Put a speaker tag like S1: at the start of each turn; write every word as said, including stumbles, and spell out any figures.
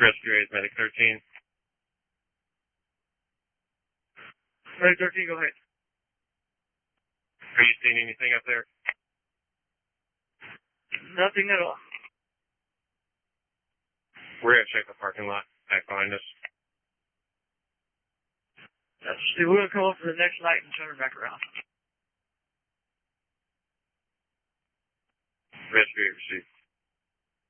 S1: Rescue eight, Medic thirteen.
S2: Medic thirteen, go ahead.
S1: Are you seeing anything up there?
S2: Nothing at all.
S1: We're going to check the parking lot back behind us.
S2: That's, we're going to come up to the next light and turn her back around.
S1: Rescue eight, received.